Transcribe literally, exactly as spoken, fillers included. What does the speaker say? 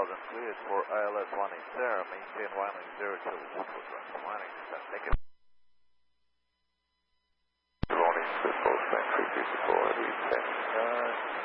thousand cleared for I L S one eight zero, maintain runway zero two Woodward runway one eight zero, negative. Ronnie, Swift, Volkswagen three three four, heavy ten. Uh,